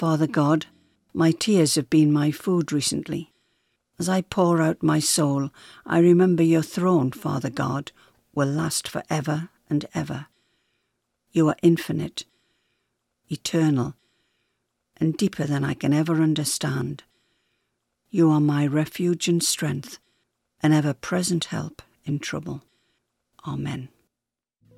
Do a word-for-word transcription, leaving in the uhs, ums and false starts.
Father God, my tears have been my food recently. As I pour out my soul, I remember your throne, Father God, will last for ever and ever. You are infinite, eternal, and deeper than I can ever understand. You are my refuge and strength, an ever-present help in trouble. Amen.